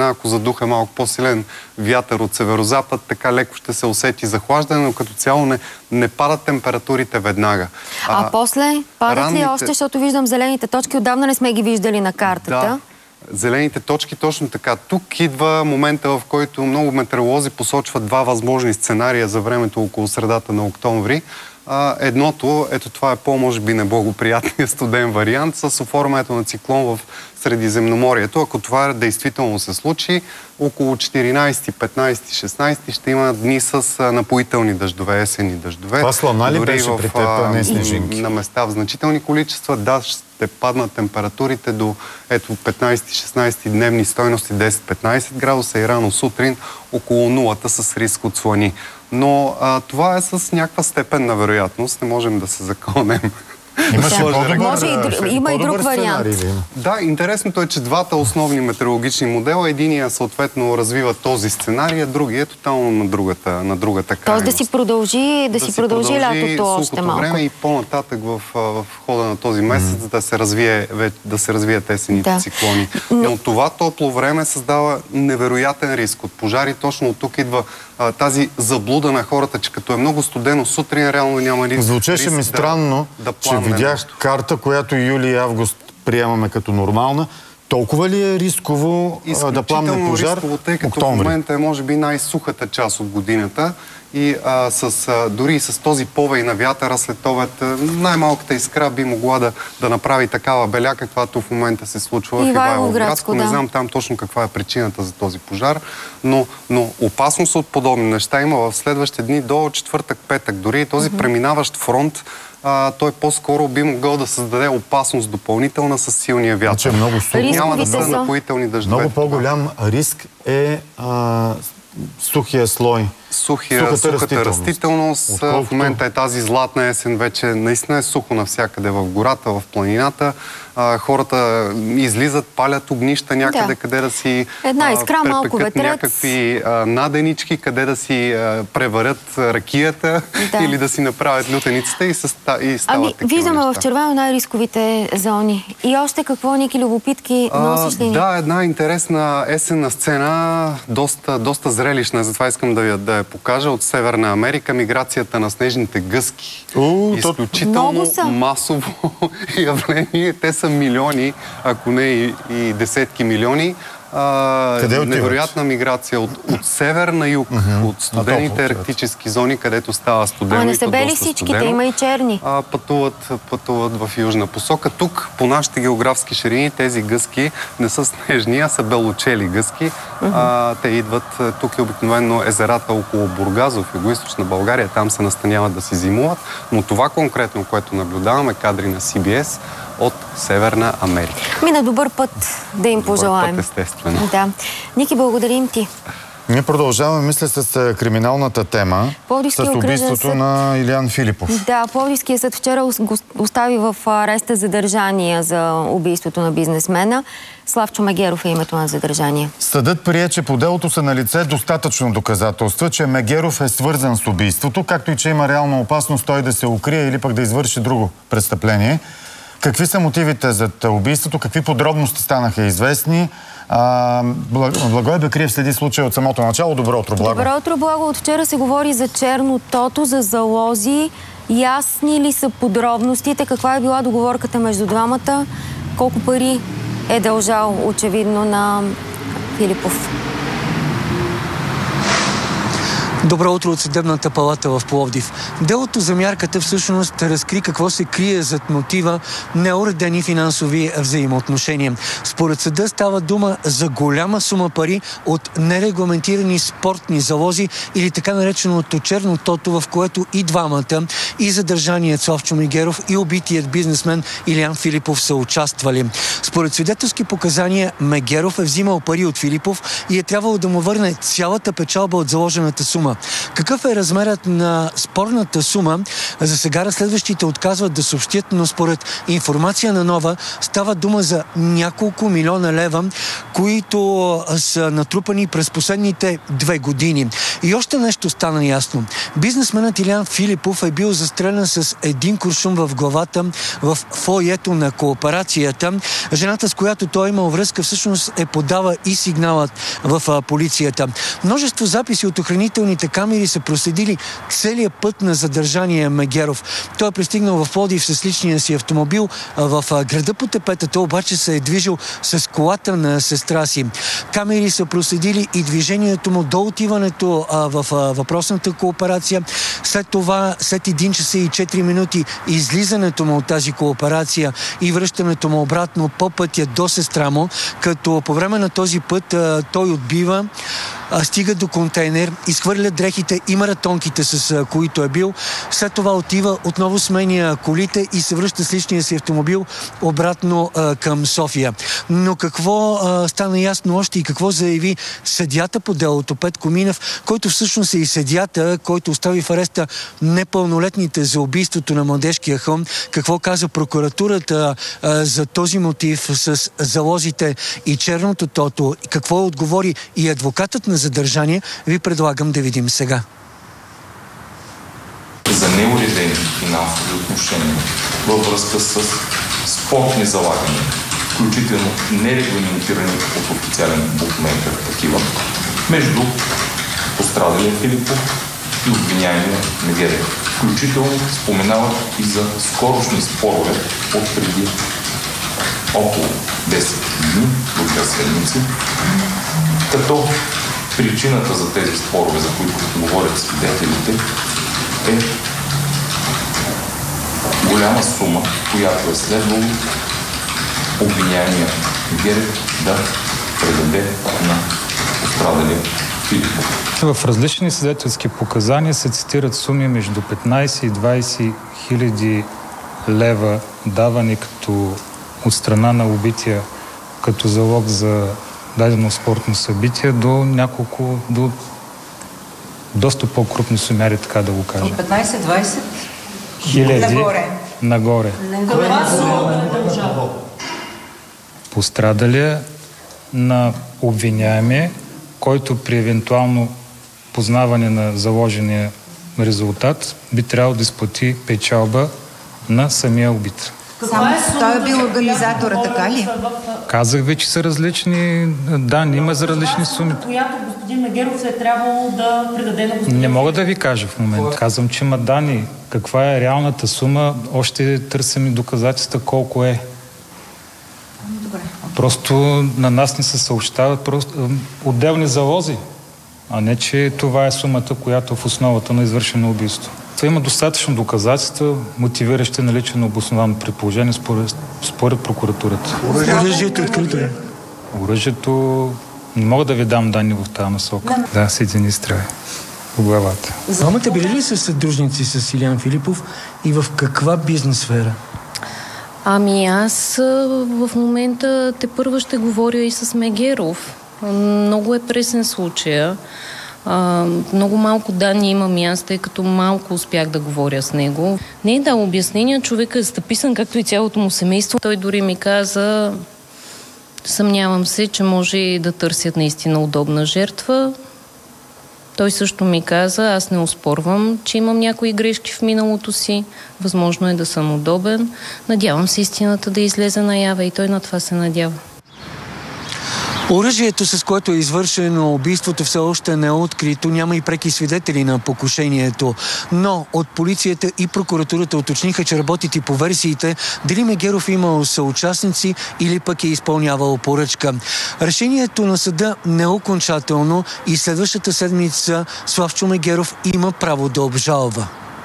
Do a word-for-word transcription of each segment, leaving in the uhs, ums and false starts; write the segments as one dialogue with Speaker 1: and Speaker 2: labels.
Speaker 1: страна, ако задуха малко по-силен вятър от северозапад, така леко ще се усети захлаждане, но като цяло не, не падат температурите веднага.
Speaker 2: А, а после падат ранните... ли още, защото виждам зелените точки, отдавна не сме ги виждали на картата.
Speaker 1: Да. Зелените точки точно така. Тук идва момента, в който много метеоролози посочват два възможни сценария за времето около средата на октомври. А, едното, ето това е по-може би неблагоприятният студен вариант с оформянето на циклон в Средиземноморието. Ако това действително се случи, около четиринайсети, петнайсети, шестнайсети ще има дни с напоителни дъждове, есенни дъждове.
Speaker 3: Това слона ли беше при теб, а не снежинки?
Speaker 1: На места в значителни количества. Да, ще паднат температурите до ето петнайсети-шестнайсети дневни стойности десет-петнайсет градуса и рано сутрин около нулата с риск от слани. Но а, това е с някаква степен на вероятност. Не можем да се закълнем.
Speaker 3: Имаш
Speaker 2: да.
Speaker 3: може,
Speaker 2: може и, друг, има и друг вариант.
Speaker 1: Да, интересното е, че двата основни метеорологични модела, единия съответно развива този сценарий, а другия е тотално на другата, на другата крайност.
Speaker 2: Тоест да си продължи, да, да си продължи, продължи лятото още малко.
Speaker 1: Време и по-нататък в, в хода на този месец mm. да се развие, да се развият есенните да. циклони. Но това топло време създава невероятен риск от пожари. Точно от тук идва а, тази заблуда на хората, че като е много студено сутрин, реално няма риск.
Speaker 3: Звучеше ми странно,
Speaker 1: да, да
Speaker 3: че видях нещо. Карта, която юли и август приемаме като нормална. Толкова ли е рисково а, да пламне пожар?
Speaker 1: Рисково, тъй като октомври. В момента е може би най-сухата част от годината и а, с, а, дори и с този повей на вятъра след обед, най-малката искра би могла да, да направи такава беля, каквато в момента се случва в Ивайловградско. Да. Не знам там точно каква е причината за този пожар, но, но опасност от подобни неща има в следващите дни до четвъртък-петък. Дори и този mm-hmm. преминаващ фронт, А, той по-скоро би могъл да създаде опасност допълнителна с силния вятър.
Speaker 3: Значи, много сух.
Speaker 1: Няма да са напоителни дъждове.
Speaker 3: Много по-голям риск е а, сухия слой.
Speaker 1: Сухия, сухата, сухата растителност. растителност. Отколкото... В момента е тази златна есен, вече наистина е сухо навсякъде в гората, в планината. А, хората излизат, палят огнища някъде, да. къде да си
Speaker 2: Една искра, малко ветрец.
Speaker 1: някакви а, наденички, къде да си а, преварят ракията да. или да си направят лютеницата и, съста, и стават
Speaker 2: ами,
Speaker 1: такива
Speaker 2: виждаме
Speaker 1: неща.
Speaker 2: в червено най-рисковите зони. И още какво, Ники, любопитки носиш ли?
Speaker 1: Да, една интересна есенна сцена, доста, доста зрелищна, затова искам да, да я покажа, от Северна Америка, миграцията на снежните гъски.
Speaker 3: У,
Speaker 1: Изключително масово явление. Те са милиони, ако не и, и десетки милиони. А,
Speaker 3: Къде
Speaker 1: невероятна миграция от, от север на юг, uh-huh. от студените арктически зони, където става студено.
Speaker 2: А не са бели всичките, има и черни.
Speaker 1: А, пътуват, пътуват в южна посока. Тук, по нашите географски ширини, тези гъски не са снежни, а са белочели гъски. Uh-huh. а, те идват, тук е обикновено езерата около Бургазов, югоизточна България, там се настаняват да си зимуват. Но това конкретно, което наблюдаваме, кадри на Си Би Ес, от Северна Америка.
Speaker 2: Мина добър път да им
Speaker 1: добър
Speaker 2: пожелаем.
Speaker 1: Път, естествено.
Speaker 2: Да. Ники, благодарим ти.
Speaker 3: Ние продължаваме, мисля, с криминалната тема,
Speaker 2: Пловдивския
Speaker 3: с убийството
Speaker 2: съд...
Speaker 3: на Илиян Филипов.
Speaker 2: Да, Пловдивския съд вчера го остави в ареста задържания за убийството на бизнесмена. Славчо Мегеров е името на задържание.
Speaker 3: Съдът прие, че по делото са налице достатъчно доказателства, че Мегеров е свързан с убийството, както и че има реална опасност той да се укрие или пък да извърши друго престъпление. Какви са мотивите за убийството? Какви подробности станаха известни? А, Благой Бекриев следи случая от самото начало. Добро утро, Благо.
Speaker 2: Добро утро, Благо. От вчера се говори за черно тото, за залози. Ясни ли са подробностите? Каква е била договорката между двамата? Колко пари е дължал очевидно на Филипов?
Speaker 4: Добро утро от Съдебната палата в Пловдив. Делото за мярката всъщност разкри какво се крие зад мотива неуредени финансови взаимоотношения. Според съда става дума за голяма сума пари от нерегламентирани спортни залози или така нареченото черно тото, в което и двамата, и задържаният Славчо Мегеров, и убитият бизнесмен Илиян Филипов са участвали. Според свидетелски показания Мегеров е взимал пари от Филипов и е трябвало да му върне цялата печалба от заложената сума. сума. Какъв е размерът на спорната сума? За сега разследващите отказват да съобщят, но според информация на Нова става дума за няколко милиона лева, които са натрупани през последните две години. И още нещо стана ясно. Бизнесменът Илян Филипов е бил застрелян с един куршум в главата в фоайето на кооперацията. Жената, с която той имал връзка, всъщност е подава и сигналът в полицията. Множество записи от охранителните камери са проследили целият път на задържания Мегеров. Той е пристигнал в Пловдив с личния си автомобил. В града по тепетата обаче се е движил с колата на сестра си. Камери са проследили и движението му до отиването в въпросната кооперация. След това, след един часа и четири минути, излизането му от тази кооперация и връщането му обратно по пътя до сестра му, като по време на този път а, той отбива, а, стига до контейнер, изхвърля дрехите и маратонките, с а, които е бил. След това отива, отново сменя колите и се връща с личния си автомобил обратно а, към София. Но какво а, стана ясно още и какво заяви съдията по делото Петко Минев, който всъщност е и съдията, който остави в ареста непълнолетните за убийството на Младежкия хълм. Какво каза прокуратурата а, за този мотив с залозите и черното тото, и какво отговори и адвокатът на задържание, ви предлагам да видим сега.
Speaker 5: За неуредени финансови отношения във връзка с спортни залагания, включително нерегламентирани от официален букмейкър такива, между пострадалия Филипов и обвиняемия Мегеров. Включително споменават и за скорошни спорове от преди около десет дни до две седмици, като причината за тези спорове, за които говорят свидетелите, е голяма сума, която е следвало обвиняемия Мегеров да предаде на пострадалия Филипов.
Speaker 6: В различни свидетелски показания се цитират суми между петнайсет и двайсет хиляди лева, давани като от страна на убития като залог за дадено спортно събитие до няколко, до доста по-крупни сумяри, така да го кажа.
Speaker 7: От петнайсет двайсет
Speaker 6: хиляди
Speaker 7: нагоре.
Speaker 6: Нагоре. Пострадалия на обвиняемия, който при евентуално познаване на заложения резултат би трябвало да изплати печалба на самия убит.
Speaker 7: Само той е бил организатора, така ли?
Speaker 6: Казах ви, че са различни данни, има за различни суми.
Speaker 8: Която господин Мегеров е трябвало да предаде на господин...
Speaker 6: Не мога да ви кажа в момента. Казвам, че има данни. Каква е реалната сума, още търсим и доказателства колко е.
Speaker 7: Добре.
Speaker 6: Просто на нас не се съобщават просто отделни залози, а не, че това е сумата, която е в основата на извършено убийство. Има достатъчно доказателства, мотивиращи наличие на обосновано предположение според, според прокуратурата.
Speaker 4: Оръжието открито е.
Speaker 6: Оръжието... Не мога да ви дам данни в тази насока. Да, да с един изстрел по главата.
Speaker 4: Двамата били ли са съдружници с Илян Филипов и в каква бизнес сфера?
Speaker 9: Ами аз в момента тепърва ще говоря и с Мегеров. Много е пресен случая. А, много малко данни имам и аз, тъй като малко успях да говоря с него. Не е дал обяснение, човекът е стъписан, както и цялото му семейство. Той дори ми каза, съмнявам се, че може и да търсят наистина удобна жертва. Той също ми каза, аз не оспорвам, че имам някои грешки в миналото си. Възможно е да съм удобен. Надявам се истината да излезе наяве и той на това се надява.
Speaker 4: Оръжието, с което е извършено убийството, все още не е открито. Няма и преки свидетели на покушението. Но от полицията и прокуратурата уточниха, че работят и по версиите дали Мегеров имал съучастници или пък е изпълнявал поръчка. Решението на съда не е окончателно и следващата седмица Славчо Мегеров има право да обжалва.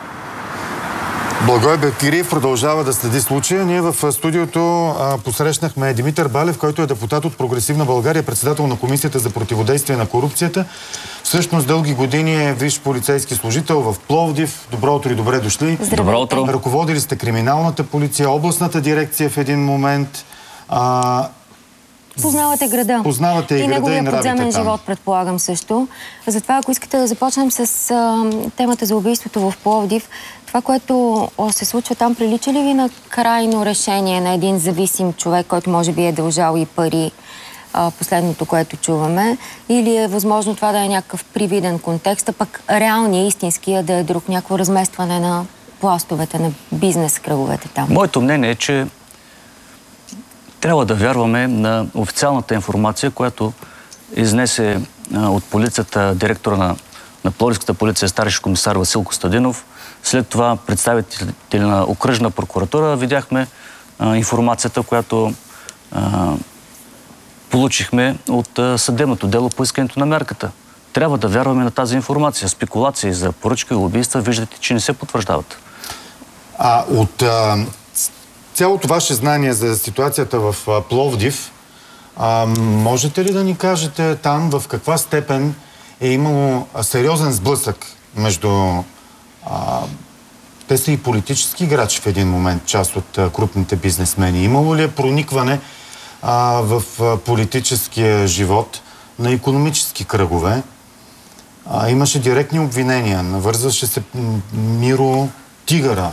Speaker 3: Благой Бекириев продължава да следи случая. Ние в студиото а, посрещнахме Димитър Балев, който е депутат от Прогресивна България, председател на Комисията за противодействие на корупцията. Всъщност дълги години е висш полицейски служител в Пловдив. Добро утро и добре дошли.
Speaker 10: Добро утро.
Speaker 3: Ръководили сте криминалната полиция, областната дирекция в един момент. А,
Speaker 2: Познавате града.
Speaker 3: Познавате и,
Speaker 2: и
Speaker 3: града,
Speaker 2: неговия
Speaker 3: и нравите
Speaker 2: подземен
Speaker 3: там.
Speaker 2: живот, предполагам също. Затова, ако искате да започнем с а, темата за убийството в Пловдив, това, което о, се случва там, прилича ли ви на крайно решение на един зависим човек, който може би е дължал и пари, а, последното, което чуваме, или е възможно това да е някакъв привиден контекст, а пък реалният, истинския да е друг, някакво разместване на пластовете, на бизнес кръговете там?
Speaker 10: Моето мнение е, че трябва да вярваме на официалната информация, която изнесе а, от полицията директора на, на Пловдивската полиция, старши комисар Васил Костадинов. След това представители на окръжна прокуратура видяхме а, информацията, която а, получихме от а, съдебното дело по искането на мярката. Трябва да вярваме на тази информация. Спекулации за поръчка и убийства виждате, че не се потвърждават.
Speaker 3: А от а, цялото ваше знание за ситуацията в а, Пловдив, а, можете ли да ни кажете там в каква степен е имало а, сериозен сблъсък между... А, те са и политически играчи в един момент, част от а, крупните бизнесмени. Имало ли е проникване а, в а, политическия живот на икономически кръгове? А, имаше директни обвинения. Навързваше се Миро Тигъра.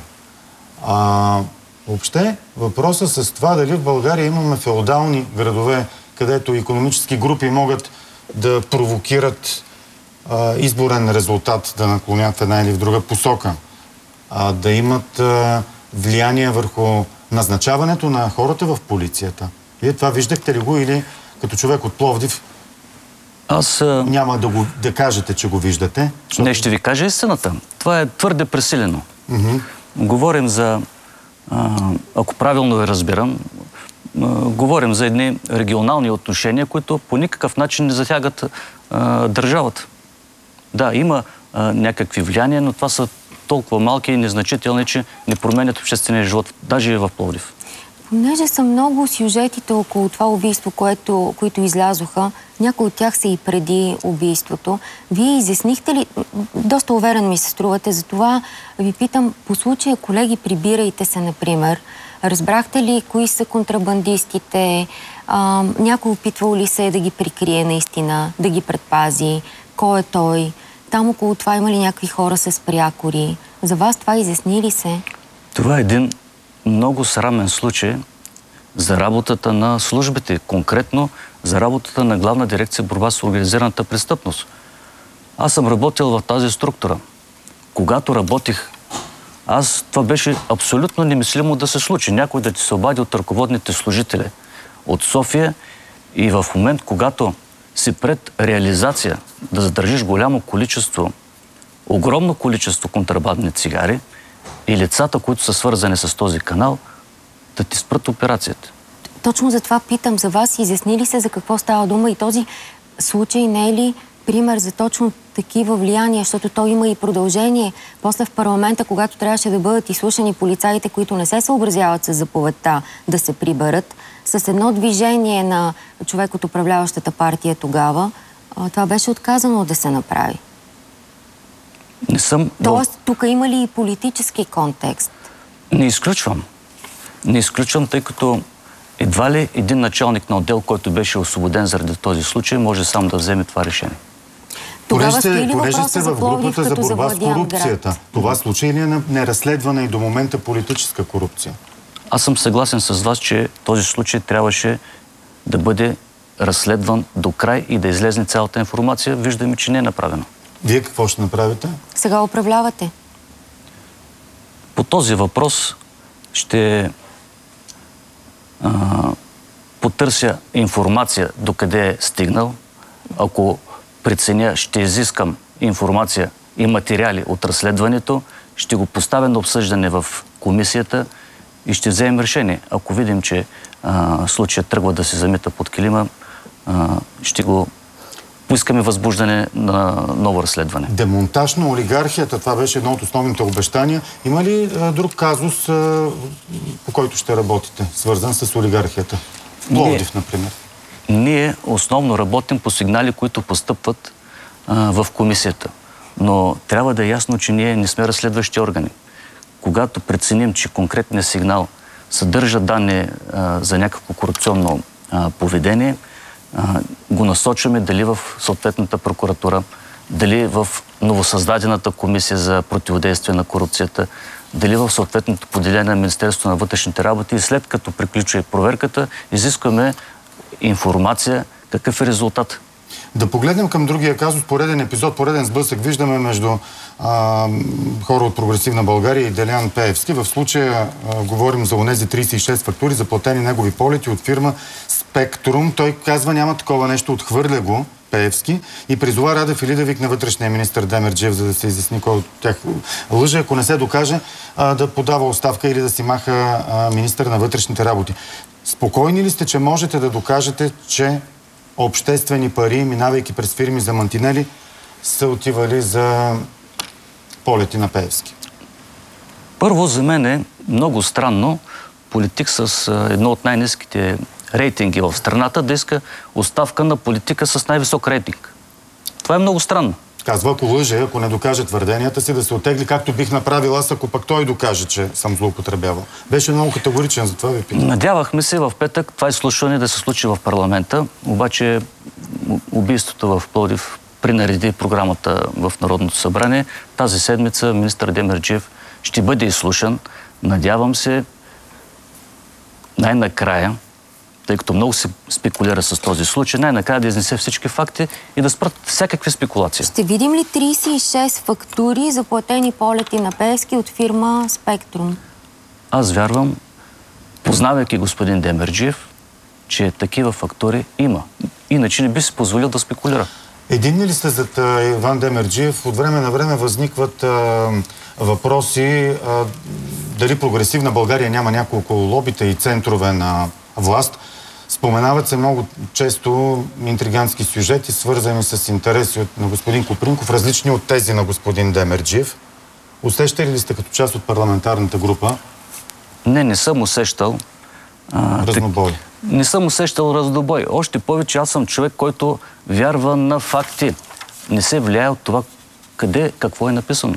Speaker 3: А, въобще, въпросът с това дали в България имаме феодални градове, където икономически групи могат да провокират а, изборен резултат, да наклонят в една или в друга посока, а, да имат а, влияние върху назначаването на хората в полицията. Вие това виждахте ли го или като човек от Пловдив
Speaker 10: Аз...
Speaker 3: няма да, го, да кажете, че го виждате? Защото...
Speaker 10: Не, ще ви кажа истината. Това е твърде пресилено.
Speaker 3: Mm-hmm.
Speaker 10: Говорим за, а, ако правилно ви разбирам, а, говорим за едни регионални отношения, които по никакъв начин не затягат а, държавата. Да, има а, някакви влияния, но това са толкова малки и незначителни, че не променят обществения живот, даже и в Пловдив.
Speaker 2: Понеже са много сюжетите около това убийство, което, които излязоха, някои от тях са и преди убийството. Вие изяснихте ли, доста уверен ми се струвате, затова ви питам, по случая, колеги, прибирайте се, например, разбрахте ли кои са контрабандистите, а, някой опитвал ли се да ги прикрие наистина, да ги предпази, кой е той, там около това има ли някакви хора с прякори? За вас това изясни ли се?
Speaker 10: Това е един много срамен случай за работата на службите, конкретно за работата на Главна дирекция борба с организираната престъпност. Аз съм работил в тази структура. Когато работих, аз това беше абсолютно немислимо да се случи. Някой да ти се обади от ръководните служители от София и в момент, когато си пред реализация да задържиш голямо количество, огромно количество контрабандни цигари и лицата, които са свързани с този канал, да ти спрат операцията.
Speaker 2: Точно за това питам за вас. Изясни ли се за какво става дума и този случай не е ли пример за точно такива влияния, защото то има и продължение. После в парламента, когато трябваше да бъдат изслушани полицаите, които не се съобразяват с заповедта да се приберат, с едно движение на човек от управляващата партия тогава, това беше отказано да се направи.
Speaker 10: Не съм...
Speaker 2: Тоест, тук има ли и политически контекст?
Speaker 10: Не изключвам. Не изключвам, тъй като едва ли един началник на отдел, който беше освободен заради този случай, може сам да вземе това решение.
Speaker 2: Тогава
Speaker 3: сте,
Speaker 2: стои ли въпроса
Speaker 3: сте
Speaker 2: за
Speaker 3: в
Speaker 2: Пловдив
Speaker 3: групата за
Speaker 2: като
Speaker 3: борба с
Speaker 2: завладян
Speaker 3: корупцията?
Speaker 2: град?
Speaker 3: Това случай ли е на неразследвана и до момента политическа корупция?
Speaker 10: Аз съм съгласен с вас, че този случай трябваше да бъде разследван до край и да излезне цялата информация. Виждаме, че не е направено.
Speaker 3: Вие какво ще направите? Сега
Speaker 2: управлявате.
Speaker 10: По този въпрос ще а, потърся информация докъде е стигнал. Ако преценя, ще изискам информация и материали от разследването, ще го поставя на обсъждане в комисията и ще вземем решение. Ако видим, че а, случаят тръгва да се замита под килима, а, ще го поискаме възбуждане на ново разследване.
Speaker 3: Демонтаж на олигархията, това беше едно от основните обещания. Има ли а, друг казус, а, по който ще работите, свързан с олигархията? В Пловдив, например.
Speaker 10: Ние основно работим по сигнали, които постъпват а, в комисията. Но трябва да е ясно, че ние не сме разследващи органи. Когато преценим, че конкретният сигнал съдържа данни а, за някакво корупционно а, поведение, а, го насочваме дали в съответната прокуратура, дали в новосъздадената комисия за противодействие на корупцията, дали в съответното поделение на Министерството на вътрешните работи, и след като приключи проверката, изискваме информация какъв е резултат.
Speaker 3: Да погледнем към другия казус, пореден епизод, пореден сблъсък виждаме между а, хора от Прогресивна България и Делян Пеевски. В случая а, говорим за онези трийсет и шест фактури, заплатени негови полети от фирма Спектрум. Той казва, няма такова нещо, отхвърля го Пеевски и призова Раде Филидовик на вътрешния министър Демерджиев, за да се изясни кой от тях лъже, ако не се докаже, а, да подава оставка или да си маха а, министър на вътрешните работи. Спокойни ли сте, че можете да докажете, че обществени пари, минавайки през фирми за мантинели, са отивали за полети на Пеевски?
Speaker 10: Първо, за мен е много странно политик с а, едно от най-ниските рейтинги в страната да иска оставка на политика с най-висок рейтинг. Това е много странно.
Speaker 3: Казва, ако лъже, ако не докаже твърденията си, да се оттегли, както бих направил аз, ако пък той докаже, че съм злоупотребявал. Беше много категоричен, затова ви питам.
Speaker 10: Надявахме се в петък това изслушване да се случи в парламента, обаче убийството в Пловдив принареди програмата в Народното събрание. Тази седмица министър Демерджиев ще бъде изслушан. Надявам се най-накрая, тъй като много се спекулира с този случай, най-накрая да изнесе всички факти и да спрат всякакви спекулации.
Speaker 2: Ще видим ли трийсет и шест фактури за платени полети на Пеевски от фирма Спектрум?
Speaker 10: Аз вярвам, познавайки господин Демерджиев, че такива фактури има. Иначе не би си позволил да спекулира.
Speaker 3: Единни ли сте зад Иван Демерджиев? От време на време възникват а, въпроси а, дали Прогресивна България няма няколко лобита и центрове на власт. Споменават се много често интригантски сюжети, свързани с интереси от, на господин Копринков, различни от тези на господин Демерджиев. Усещали ли сте като част от парламентарната група?
Speaker 10: Не, не съм усещал. А,
Speaker 3: разнобой.
Speaker 10: Так, не съм усещал разнобой. Още повече аз съм човек, който вярва на факти. Не се влияе от това къде, какво е написано.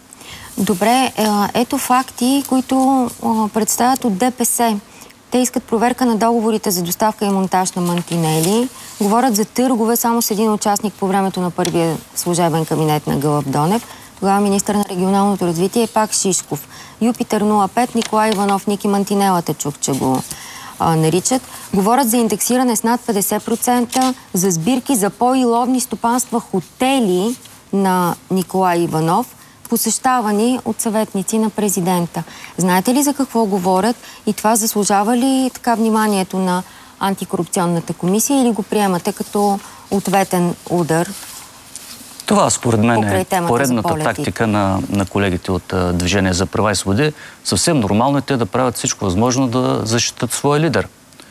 Speaker 2: Добре, ето факти, които представят от ДПС. Те искат проверка на договорите за доставка и монтаж на мантинели. Говорят за търгове само с един участник по времето на първия служебен кабинет на Гълъб Донев. Тогава министър на регионалното развитие е пак Шишков. Юпитер нула пет, Николай Иванов, Ники Мантинелата чух, че го а, наричат. Говорят за индексиране с над петдесет процента, за сбирки за по-иловни стопанства хотели на Николай Иванов, посещавани от съветници на президента. Знаете ли за какво говорят и това заслужава ли така вниманието на антикорупционната комисия или го приемате като ответен удар?
Speaker 10: Това според мен е поредната тактика на, на колегите от а, Движение за права и свободи. Съвсем нормално е те да правят всичко възможно да защитат своя лидер.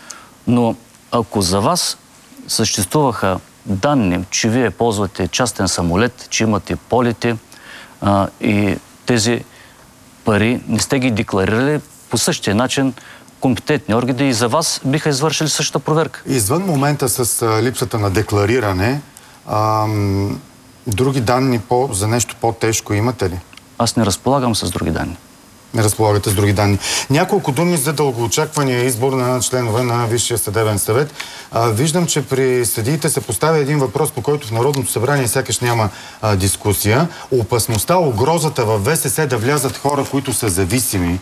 Speaker 10: Но ако за вас съществуваха данни, че вие ползвате частен самолет, че имате полети, А, и тези пари не сте ги декларирали, по същия начин компетентни органи и за вас биха извършили същата проверка.
Speaker 3: Извън момента с а, липсата на деклариране, а, други данни по, за нещо по-тежко имате ли?
Speaker 10: Аз не разполагам с други данни.
Speaker 3: Не разполагате с други данни. Няколко думи за дългоочаквания избор на членове на Висшия съдебен съвет. А, виждам, че при съдиите се поставя един въпрос, по който в Народното събрание сякаш няма а, дискусия. Опасността, угрозата в ВСС да влязат хора, които са зависими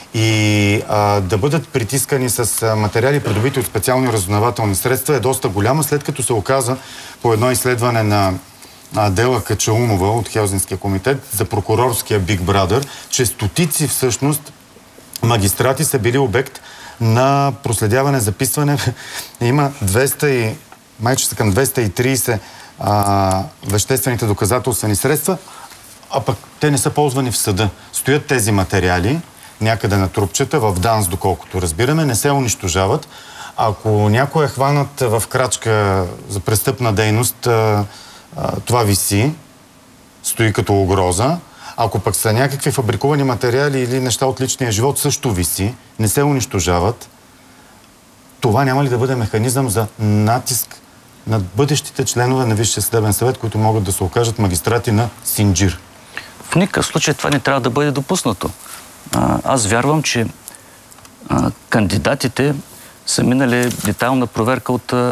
Speaker 3: и а, да бъдат притискани с а, материали, придобити от специални разузнавателни средства, е доста голяма, след като се оказа по едно изследване на Адела Качаумова от Хелзинския комитет за прокурорския Big Brother, че стотици всъщност магистрати са били обект на проследяване, записване. Има двеста и, майче са към двеста и трийсет а, веществените доказателствени средства, а пък те не са ползвани в съда. Стоят тези материали някъде на трупчета, в ДАНС, доколкото разбираме, не се унищожават. Ако някой е хванат в крачка за престъпна дейност, а, това виси, стои като угроза. Ако пък са някакви фабрикувани материали или неща от личния живот, също виси, не се унищожават. Това няма ли да бъде механизъм за натиск над бъдещите членове на Висшия съдебен съвет, които могат да се окажат магистрати на Синджир?
Speaker 10: В никакъв случай това не трябва да бъде допуснато. Аз вярвам, че кандидатите са минали детайлна проверка от, а,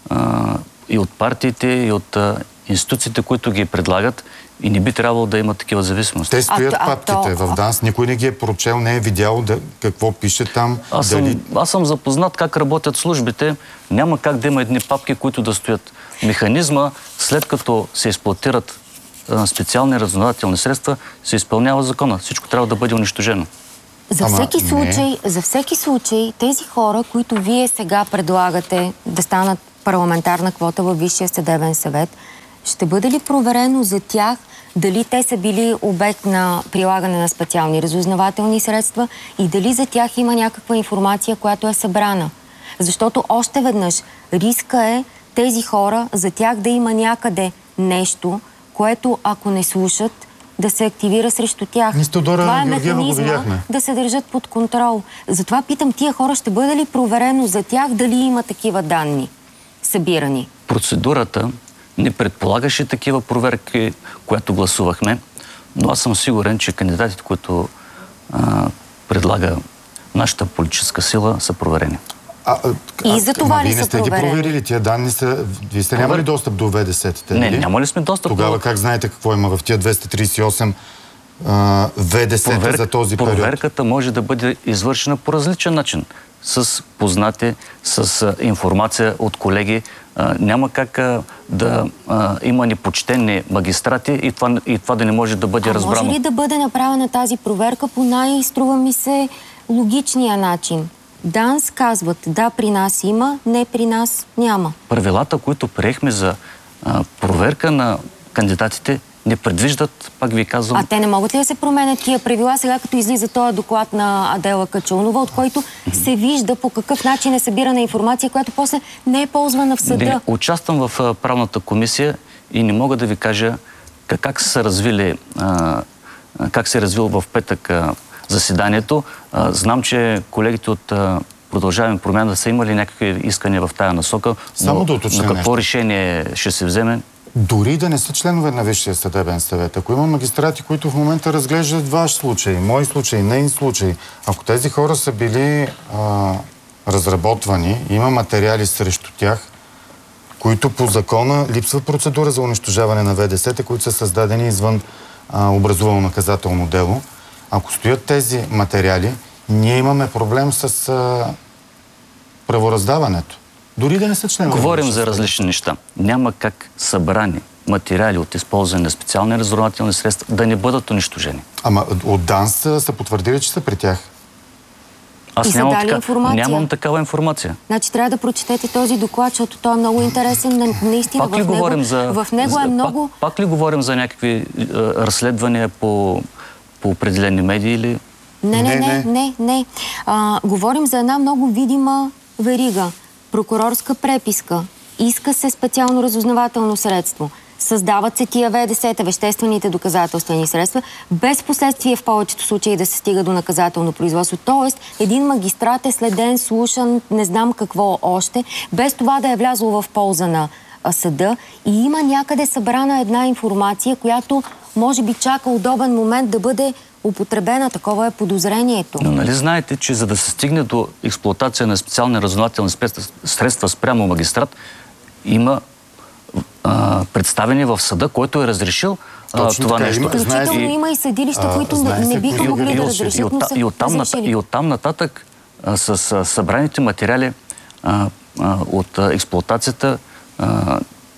Speaker 10: и от партиите, и от а, институциите, които ги предлагат, и не би трябвало да има такива зависимости.
Speaker 3: Те стоят
Speaker 2: а,
Speaker 3: папките
Speaker 2: а,
Speaker 3: в ДАНС, никой не ги е прочел, не е видял да, какво пише там.
Speaker 10: Аз,
Speaker 3: дали...
Speaker 10: съм, аз съм запознат как работят службите. Няма как да има едни папки, които да стоят. Механизма, след като се експлоатират а, специални разузнавателни средства, се изпълнява закона. Всичко трябва да бъде унищожено.
Speaker 2: За
Speaker 3: Ама,
Speaker 2: всеки,
Speaker 3: не.
Speaker 2: случай, за всеки случай, тези хора, които вие сега предлагате да станат парламентарна квота във Висшия съдебен съвет, ще бъде ли проверено за тях дали те са били обект на прилагане на специални разузнавателни средства и дали за тях има някаква информация, която е събрана? Защото още веднъж риска е тези хора, за тях да има някъде нещо, което ако не слушат, да се активира срещу тях.
Speaker 3: Ние с Теодора
Speaker 2: Това е
Speaker 3: Георгиева го
Speaker 2: механизма
Speaker 3: видяхме.
Speaker 2: да се държат под контрол. Затова питам, тия хора ще бъде ли проверено за тях дали има такива данни събирани?
Speaker 10: Процедурата не предполагаше такива проверки, която гласувахме, но аз съм сигурен, че кандидатите, които а, предлага нашата политическа сила, са проверени.
Speaker 3: А, а,
Speaker 2: И за това
Speaker 3: а,
Speaker 2: ли
Speaker 3: вие не
Speaker 2: са
Speaker 3: сте ги
Speaker 2: проверени?
Speaker 3: проверили? Тия данни са... Вие сте нямали достъп до В Д С-те?
Speaker 10: Не, няма ли сме достъп?
Speaker 3: Тогава
Speaker 10: до...
Speaker 3: как знаете какво има в тия двеста тридесет и осем а, В Д С-та
Speaker 10: Проверк...
Speaker 3: за този период?
Speaker 10: Проверката може да бъде извършена по различен начин. С познати, с а, информация от колеги. А, няма как а, да а, има непочтени магистрати и това, и това да не може да бъде
Speaker 2: а
Speaker 10: разбрано.
Speaker 2: може ли да бъде направена тази проверка по най-струва ми се логичния начин? ДАНС казват, да, при нас има, не, при нас няма.
Speaker 10: Правилата, които приехме за а, проверка на кандидатите, не предвиждат, пак ви казвам...
Speaker 2: А те не могат ли да се променят тия правила сега, като излиза този доклад на Адела Качалнова, от който се вижда по какъв начин е събирана информация, която после не е ползвана в съда?
Speaker 10: Не, участвам в а, правната комисия и не мога да ви кажа как, как са развили, а, как се е развил в петък а, заседанието. А, знам, че колегите от а, Продължаваме промяна са имали някакви искания в тая насока.
Speaker 3: Само
Speaker 10: но,
Speaker 3: да уточня
Speaker 10: но какво
Speaker 3: нещо.
Speaker 10: решение ще се вземе?
Speaker 3: Дори да не са членове на Висшия съдебен съвет, ако има магистрати, които в момента разглеждат ваш случай, мой случай, нейн случай, ако тези хора са били а, разработвани, има материали срещу тях, които по закона липсва процедура за унищожаване на В Д С-та, които са създадени извън а, образувано наказателно дело. Ако стоят тези материали, ние имаме проблем с а, правораздаването. Дори да не са членове.
Speaker 10: Говорим за различни неща. Няма как събрани материали от използване на специални разузнавателни средства да не бъдат унищожени.
Speaker 3: Ама от ДАНС са потвърдили, че са при тях.
Speaker 10: Аз
Speaker 2: И са
Speaker 10: нямам,
Speaker 2: дали
Speaker 10: така,
Speaker 2: информация?
Speaker 10: нямам такава информация.
Speaker 2: Значи трябва да прочетете този доклад, защото той е много интересен. Наистина
Speaker 10: Пак ли
Speaker 2: в него,
Speaker 10: говорим за,
Speaker 2: в него е
Speaker 10: за,
Speaker 2: много...
Speaker 10: Пак, пак ли говорим за някакви е, разследвания по, по определени медии или...
Speaker 2: Не, не,
Speaker 3: Не,
Speaker 2: не,
Speaker 3: не.
Speaker 2: не, не. А, говорим за една много видима верига. Прокурорска преписка. Иска се специално разузнавателно средство. Създават се тия В Д С-та, веществените доказателствени средства, без последствие в повечето случаи да се стига до наказателно производство. Тоест, един магистрат е следен, слушан, не знам какво още, без това да е влязло в полза на а, съда. И има някъде събрана една информация, която може би чака удобен момент да бъде употребена. Такова е подозрението.
Speaker 10: Но нали знаете, че за да се стигне до експлоатация на специални разузнавателни средства спрямо магистрат, има а, представени в съда, който е разрешил а, това
Speaker 3: така,
Speaker 10: нещо.
Speaker 3: има-
Speaker 2: Включително
Speaker 3: знаете-
Speaker 2: има и съдилища,
Speaker 3: А,
Speaker 2: които
Speaker 3: знае
Speaker 2: не,
Speaker 3: се
Speaker 2: не биха
Speaker 3: кои-
Speaker 2: могли
Speaker 3: и-
Speaker 2: да
Speaker 3: и-
Speaker 2: разрешат, но са
Speaker 10: и оттам, ната-
Speaker 2: разрешили.
Speaker 10: и оттам нататък а, с а, събраните материали а, а, от а, експлоатацията, а,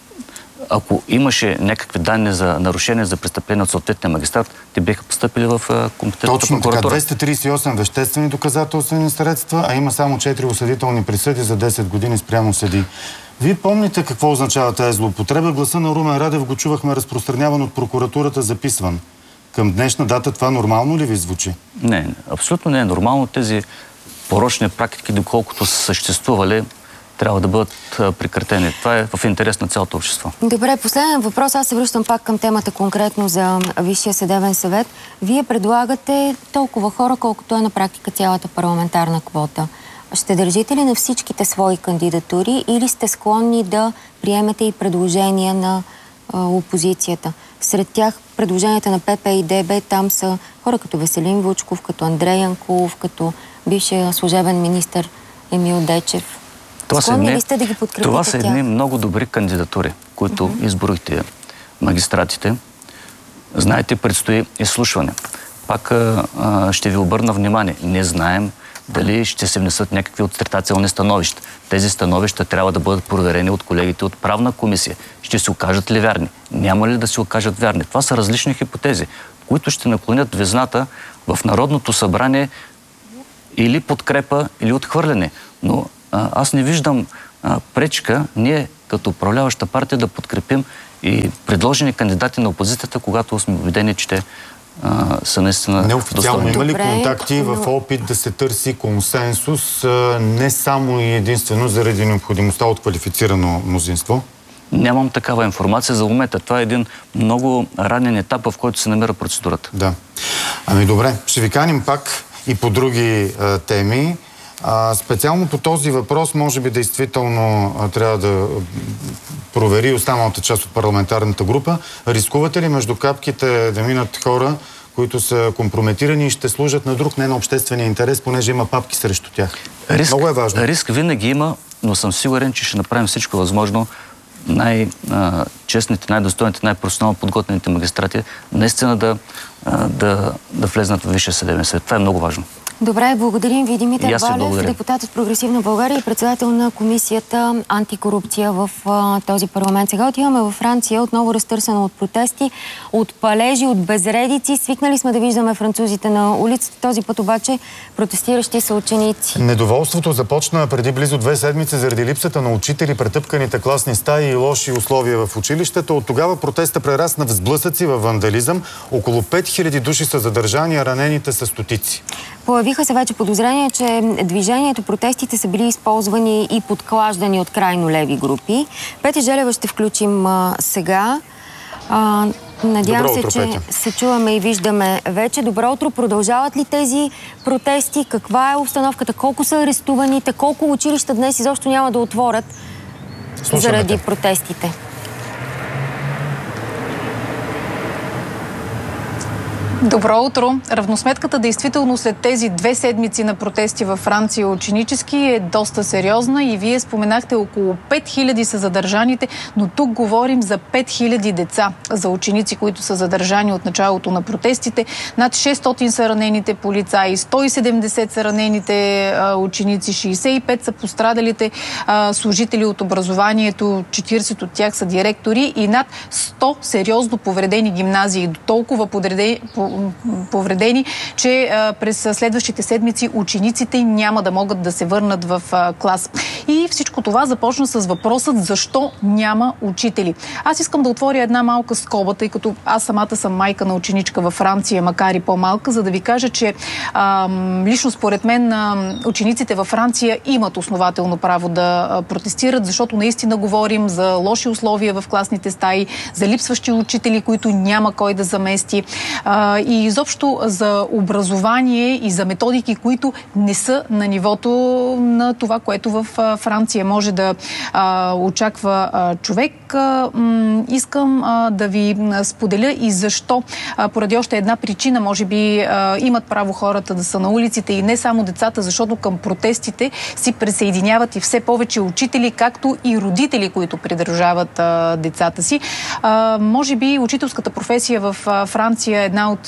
Speaker 10: ако имаше някакви данни за нарушение за престъпление от съответния магистрат, те биха постъпили в а, компетентната
Speaker 3: Точно така.
Speaker 10: прокуратура.
Speaker 3: двеста тридесет и осем веществени доказателствени средства, а има само четири осъдителни присъди за десет години спрямо съдии. Вие помните какво означава тази злоупотреба? Гласа на Румен Радев го чувахме разпространяван от прокуратурата, записван. Към днешна дата това нормално ли ви звучи?
Speaker 10: Не, абсолютно не е нормално. Тези порочни практики, доколкото са съществували, трябва да бъдат а, прекратени. Това е в интерес на цялото общество.
Speaker 2: Добре, последен въпрос. Аз се връщам пак към темата конкретно за Висшия съдебен съвет. Вие предлагате толкова хора, колкото е на практика цялата парламентарна квота. Ще държите ли на всичките свои кандидатури или сте склонни да приемете и предложения на а, опозицията? Сред тях предложенията на П П и Д Б, там са хора като Веселин Вучков, като Андрей Янкулов, като бившия служебен министър Емил Дечев.
Speaker 10: Това са,
Speaker 2: Склонни
Speaker 10: едни,
Speaker 2: ли сте да ги подкрепите
Speaker 10: това са едни
Speaker 2: тях?
Speaker 10: много добри кандидатури, които mm-hmm. изборихте магистратите. Знаете, предстои изслушване. Пак а, ще ви обърна внимание. Не знаем дали ще се внесат някакви отрицателни становища. Тези становища трябва да бъдат проверени от колегите от правна комисия. Ще се окажат ли вярни? Няма ли да се окажат вярни? Това са различни хипотези, които ще наклонят везната в Народното събрание или подкрепа, или отхвърляне. Но а, аз не виждам а, пречка ние като управляваща партия да подкрепим и предложени кандидати на опозицията, когато сме убедени, че те а, са наистина
Speaker 3: неофициално има ли
Speaker 2: Добре,
Speaker 3: контакти
Speaker 2: но...
Speaker 3: в опит да се търси консенсус, а, не само и единствено заради необходимостта от квалифицирано мнозинство?
Speaker 10: Нямам такава информация за момента. Това е един много ранен етап, в който се намира процедурата.
Speaker 3: Да. Ами добре, ще ви каним пак и по други а, теми. А, специално по този въпрос, може би действително а, трябва да провери останалата част от парламентарната група. Рискувате ли между капките да минат хора, които са компрометирани и ще служат на друг, не на обществения интерес, понеже има папки срещу тях?
Speaker 10: Риск,
Speaker 3: Много е важно.
Speaker 10: Риск винаги има, но съм сигурен, че ще направим всичко възможно най-честните, най-достойните, най-професионално подготвените магистрати наистина да, да, да влезнат в Висшия съдебен съвет. Това е много важно.
Speaker 2: Добре, благодарим ви. Димитър Балев, депутат от Прогресивна България и председател на комисията антикорупция в а, този парламент. Сега отиваме във Франция, отново разтърсена от протести, от палежи, от безредици. Свикнали сме да виждаме французите на улицата. Този път обаче протестиращи са ученици.
Speaker 3: Недоволството започна преди близо две седмици заради липсата на учители, претъпканите класни стаи и лоши условия в училището. От тогава протеста прерасна в сблъсъци, във вандализъм. Около пет хиляди души са задържани, а ранените са стотици.
Speaker 2: Появиха се вече подозрения, че движението, протестите са били използвани и подклаждани от крайно леви групи. Петя Желева ще включим а, сега. А, надявам
Speaker 3: Добро
Speaker 2: се,
Speaker 3: утро,
Speaker 2: че
Speaker 3: Петя.
Speaker 2: се чуваме и виждаме вече. Добро утро. Продължават ли тези протести? Каква е обстановката? Колко са арестуваните? Колко училища днес изобщо няма да отворят заради протестите?
Speaker 11: Добро утро! Равносметката действително след тези две седмици на протести във Франция ученически е доста сериозна и вие споменахте около пет хиляди са задържаните, но тук говорим за пет хиляди деца, за ученици, които са задържани от началото на протестите. Над шестстотин са ранените полицаи, сто и седемдесет са ранените а, ученици, шейсет и пет са пострадалите а, служители от образованието, четиридесет от тях са директори и над сто сериозно повредени гимназии, до толкова подредени повредени, че а, през следващите седмици учениците няма да могат да се върнат в а, клас. И всичко това започна с въпросът защо няма учители. Аз искам да отворя една малка скоба, тъй като аз самата съм майка на ученичка във Франция, макар и по-малка, за да ви кажа, че а, лично според мен а, учениците във Франция имат основателно право да а, протестират, защото наистина говорим за лоши условия в класните стаи, за липсващи учители, които няма кой да замести. А, и изобщо за образование и за методики, които не са на нивото на това, което в Франция може да а, очаква а, човек. А, м, искам а, да ви споделя и защо. А, поради още една причина, може би а, имат право хората да са на улиците и не само децата, защото към протестите си присъединяват и все повече учители, както и родители, които придружават а, децата си. А, може би учителската професия в а, Франция е една от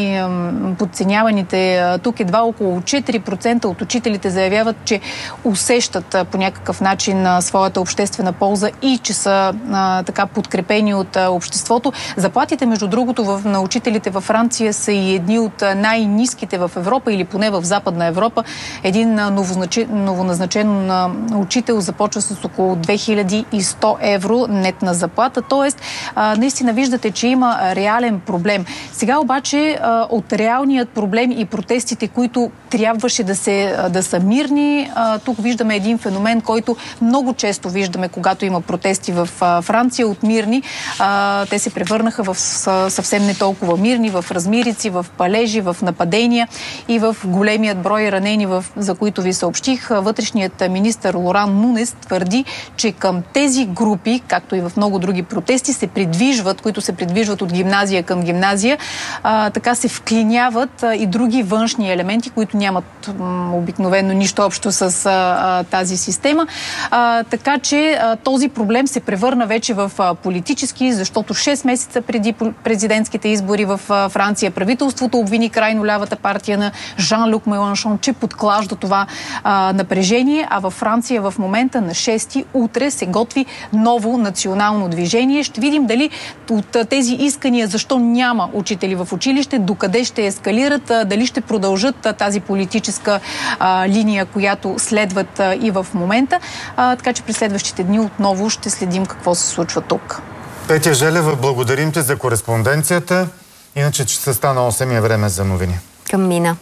Speaker 11: най-подценяваните. Тук едва около четири процента от учителите заявяват, че усещат по някакъв начин своята обществена полза и че са а, така подкрепени от а, обществото. Заплатите, между другото, в, на учителите във Франция са и едни от най-ниските в Европа или поне в Западна Европа. Един новоназначен учител започва с около две хиляди и сто евро нетна заплата. Тоест, а, наистина виждате, че има реален проблем. Сега обаче от реалният проблем и протестите, които трябваше да, се, да са мирни, тук виждаме един феномен, който много често виждаме, когато има протести в Франция от мирни. Те се превърнаха в съвсем не толкова мирни, в размирици, в палежи, в нападения и в големият брой ранени, за които ви съобщих. Вътрешният министър Лоран Нунес твърди, че към тези групи, както и в много други протести, се придвижват, които се придвижват от гимназия към гимназия, а, така се вклиняват а, и други външни елементи, които нямат м, обикновено нищо общо с а, а, тази система. А, така че а, този проблем се превърна вече в а, политически, защото шест месеца преди президентските избори в а, Франция правителството обвини крайно лявата партия на Жан-Люк Меланшон, че подклажда това а, напрежение, а във Франция в момента на шести утре се готви ново национално движение. Ще видим дали от а, тези искания, защо няма учители в училище, докъде ще ескалират, а, дали ще продължат а, тази политическа а, линия, която следват а, и в момента. А, така че през следващите дни отново ще следим какво се случва тук.
Speaker 3: Петя Желева, благодарим ти за кореспонденцията. Иначе, че се стана осем, е време за новини.
Speaker 2: Към Мина.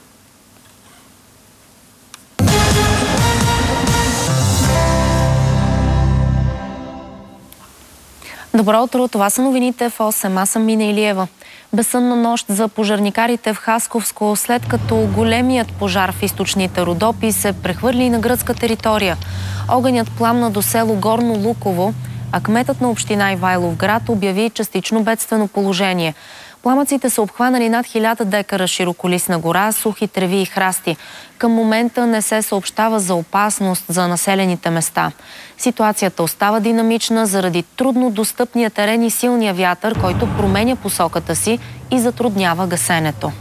Speaker 12: Добро утро, това са новините в осем. Аз съм Мина Илиева. Безсънна нощ за пожарникарите в Хасковско, след като големият пожар в източните Родопи се прехвърли на гръцка територия. Огънят пламна до село Горно Луково, а кметът на община Ивайловград обяви частично бедствено положение. Пламъците са обхванали над хиляда декара широколистна гора, сухи треви и храсти. Към момента не се съобщава за опасност за населените места. Ситуацията остава динамична заради трудно достъпния терен и силния вятър, който променя посоката си и затруднява гасенето.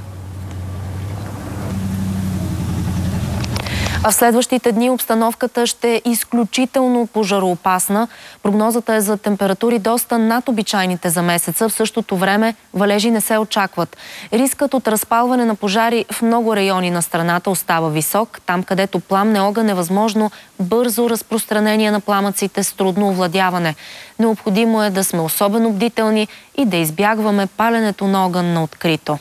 Speaker 12: А в следващите дни обстановката ще е изключително пожароопасна. Прогнозата е за температури доста над обичайните за месеца. В същото време валежи не се очакват. Рискът от разпалване на пожари в много райони на страната остава висок. Там, където пламне огън, е възможно бързо разпространение на пламъците с трудно овладяване. Необходимо е да сме особено бдителни и да избягваме паленето на огън на открито.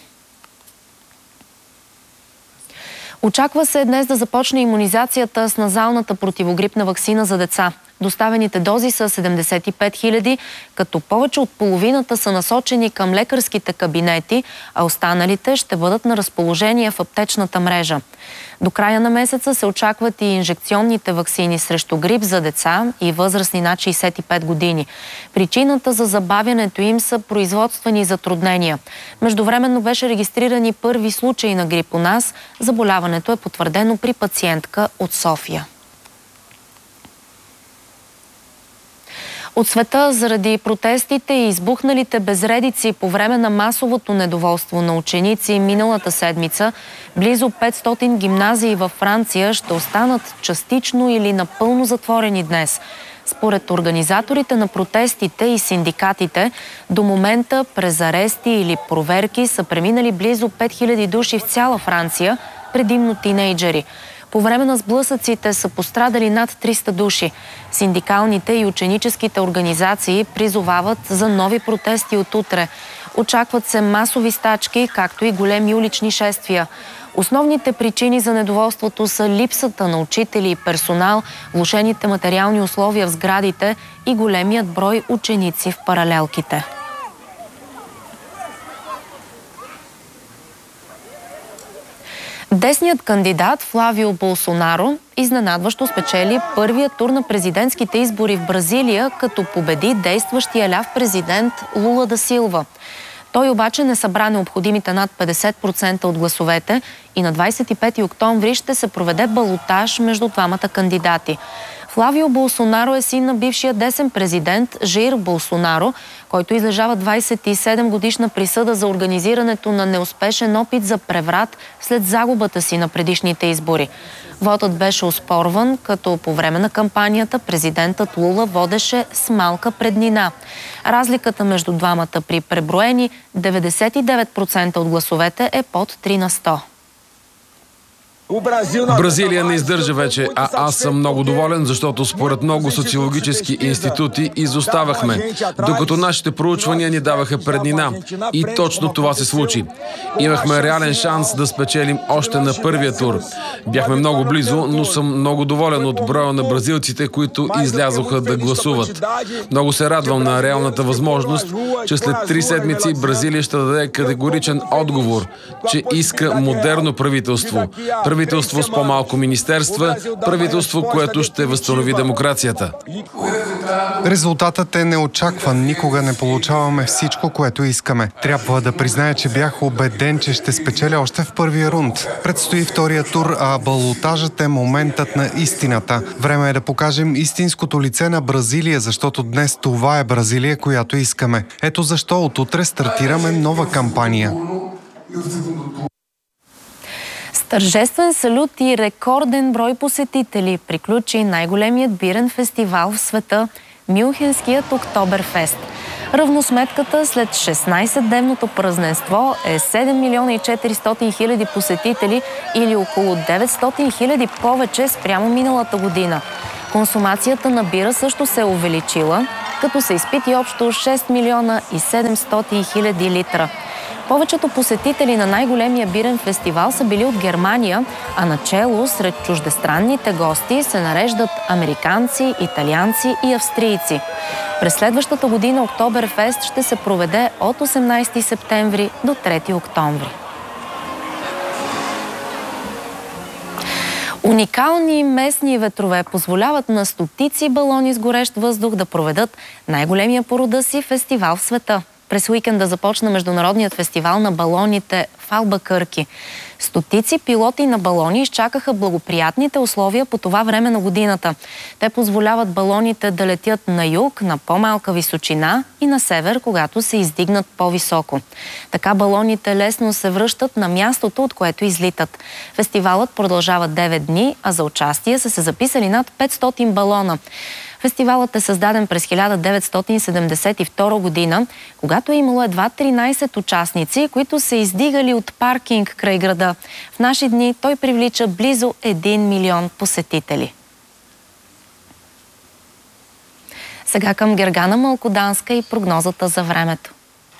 Speaker 12: Очаква се днес да започне имунизацията с назалната противогрипна ваксина за деца. Доставените дози са седемдесет и пет хиляди, като повече от половината са насочени към лекарските кабинети, а останалите ще бъдат на разположение в аптечната мрежа. До края на месеца се очакват и инжекционните ваксини срещу грип за деца и възрастни над шейсет и пет години. Причината за забавянето им са производствени затруднения. Междувременно беше регистрирани първи случаи на грип у нас. Заболяването е потвърдено при пациентка от София. От света, заради протестите и избухналите безредици по време на масовото недоволство на ученици миналата седмица, близо петстотин гимназии във Франция ще останат частично или напълно затворени днес. Според организаторите на протестите и синдикатите, до момента през арести или проверки са преминали близо пет хиляди души в цяла Франция, предимно тинейджери. По време на сблъсъците са пострадали над триста души. Синдикалните и ученическите организации призовават за нови протести от утре. Очакват се масови стачки, както и големи улични шествия. Основните причини за недоволството са липсата на учители и персонал, влошените материални условия в сградите и големият брой ученици в паралелките. Десният кандидат Флавио Болсонаро изненадващо спечели първия тур на президентските избори в Бразилия, като победи действащия ляв президент Лула да Силва. Той обаче не събра необходимите над петдесет процента от гласовете и на двадесет и пети октомври ще се проведе балотаж между двамата кандидати. Флавио Болсонаро е син на бившия десен президент Жаир Болсонаро, който излежава двадесет и седем годишна присъда за организирането на неуспешен опит за преврат след загубата си на предишните избори. Вотът беше оспорван, като по време на кампанията президентът Лула водеше с малка преднина. Разликата между двамата при преброени деветдесет и девет процента от гласовете е под три на сто.
Speaker 13: Бразилия не издържа вече, а аз съм много доволен, защото според много социологически институти изоставахме, докато нашите проучвания ни даваха преднина. И точно това се случи. Имахме реален шанс да спечелим още на първия тур. Бяхме много близо, но съм много доволен от броя на бразилците, които излязоха да гласуват. Много се радвам на реалната възможност, че след три седмици Бразилия ще даде категоричен отговор, че иска модерно правителство. правителство с по-малко министерства, правителство, което ще възстанови демокрацията.
Speaker 1: Резултатът е неочакван. Никога не получаваме всичко, което искаме. Трябва да призная, че бях убеден, че ще спечеля още в първия рунд. Предстои втория тур, а балотажът е моментът на истината. Време е да покажем истинското лице на Бразилия, защото днес това е Бразилия, която искаме. Ето защо от утре стартираме нова кампания.
Speaker 12: С тържествен салют и рекорден брой посетители приключи най-големият бирен фестивал в света – Мюнхенският Октоберфест. Равносметката след шестнайсетдневното празненство е седем милиона и четиристотин хиляди посетители или около деветстотин хиляди повече спрямо миналата година. Консумацията на бира също се е увеличила, като се изпити общо шест милиона и седемстотин хиляди литра. Повечето посетители на най-големия бирен фестивал са били от Германия, а начело сред чуждестранните гости се нареждат американци, италианци и австрийци. През следващата година Октоберфест ще се проведе от осемнайсети септември до трети октомври. Уникални местни ветрове позволяват на стотици балони с горещ въздух да проведат най-големия по рода си фестивал в света. През уикенда започна Международният фестивал на балоните в Албакърки. Стотици пилоти на балони изчакаха благоприятните условия по това време на годината. Те позволяват балоните да летят на юг, на по-малка височина и на север, когато се издигнат по-високо. Така балоните лесно се връщат на мястото, от което излитат. Фестивалът продължава девет дни, а за участие са се записали над петстотин балона. Фестивалът е създаден през хиляда деветстотин седемдесет и втора година, когато е имало едва тринайсет участници, които се издигали от паркинг край града. В наши дни той привлича близо един милион посетители. Сега към Гергана Малкоданска и прогнозата за времето.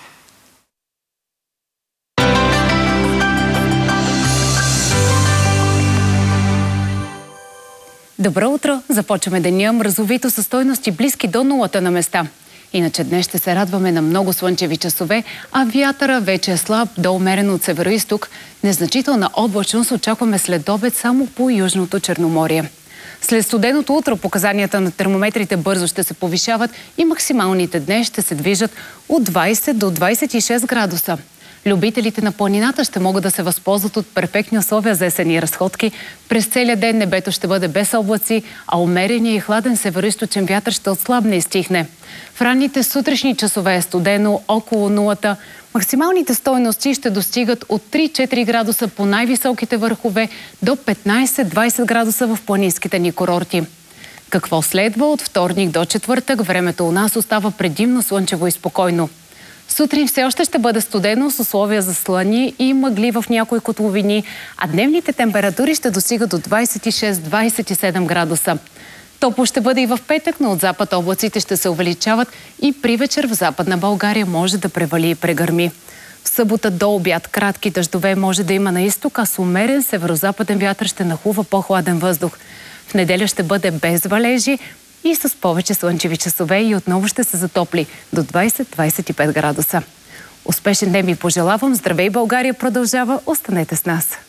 Speaker 14: Добро утро! Започваме деня мразовито със стойности близки до нулата на места. Иначе днес ще се радваме на много слънчеви часове, а вятъра вече е слаб до умерен от североизток. Незначителна облачност очакваме след обед само по Южното Черноморие. След студеното утро показанията на термометрите бързо ще се повишават и максималните днес ще се движат от двайсет до двайсет и шест градуса. Любителите на планината ще могат да се възползват от перфектни условия за есенни разходки. През целия ден небето ще бъде без облаци, а умереният и хладен североизточен вятър ще отслабне и стихне. В ранните сутрешни часове е студено около нулата. Максималните стойности ще достигат от три-четири градуса по най-високите върхове до петнайсет-двайсет градуса в планинските ни курорти. Какво следва от вторник до четвъртък? Времето у нас остава предимно слънчево и спокойно. Сутрин все още ще бъде студено с условия за слъни и мъгли в някои котловини, а дневните температури ще достигат до двайсет и шест до двайсет и седем градуса. Топло ще бъде и в петък, но от запад облаците ще се увеличават и при вечер в Западна България може да превали и прегърми. В събота до обяд кратки дъждове може да има на изток, а с умерен северозападен вятър ще нахлува по-хладен въздух. В неделя ще бъде без валежи и с повече слънчеви часове и отново ще се затопли до двайсет до двайсет и пет градуса. Успешен ден ви пожелавам. Здравей, България продължава. Останете с нас.